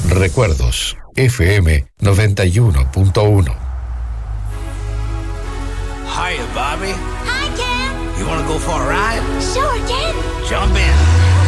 Recuerdos FM 91.1. Hiya, Bobby. Hi, Ken. You want to go for a ride? Sure, Ken. Jump in.